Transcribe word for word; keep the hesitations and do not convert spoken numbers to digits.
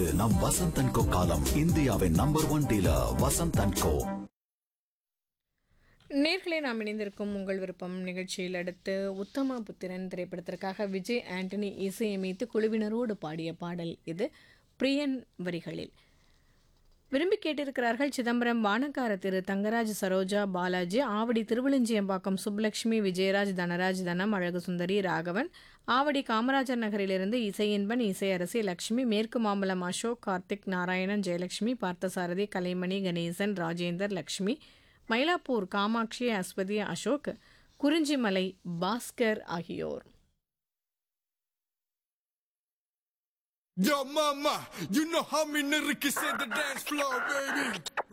நம் வசந்த் அண்ட் கோ காலம். இந்தியாவின் number one dealer Vasanth and கோ. நேர்களே, நாம் இணைந்திருக்கும் உங்கள் விருப்பம் நிகழ்ச்சியில் அடுத்து உத்தம புத்திரன் திரைப்படத்திற்காக விஜய் ஆண்டனி இசையமைத்து குழுவினரோடு பாடிய பாடல் இது. பிரியன் வரிகளில் விரும்பி கேட்டிருக்கிறார்கள் சிதம்பரம் வானக்கார திரு தங்கராஜ், சரோஜா, பாலாஜி, ஆவடி திருவளிஞ்சியம்பாக்கம் சுப்புலட்சுமி, விஜயராஜ், தனராஜ், தனம், அழகு சுந்தரி, ராகவன், ஆவடி காமராஜர் நகரிலிருந்து இசையின்பன், இசையரசி லட்சுமி, மேற்கு மாம்பலம் அசோக், கார்த்திக், நாராயணன், ஜெயலட்சுமி, பார்த்தசாரதி, கலைமணி, கணேசன், ராஜேந்தர், லட்சுமி, மயிலாப்பூர் காமாட்சி, அஸ்வதி, அசோக், குறிஞ்சிமலை, பாஸ்கர் ஆகியோர். Yo mama, you know how me nigga can set the dance floor, baby.